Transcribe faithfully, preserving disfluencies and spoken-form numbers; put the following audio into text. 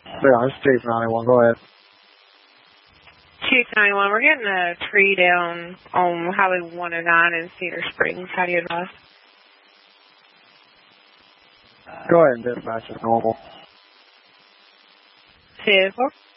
Yeah, it's Chief ninety-one. Go ahead. Chief ninety-one, we're getting a tree down on Highway one oh nine in Cedar Springs. How do you advise? Go ahead and dispatch as normal. Two.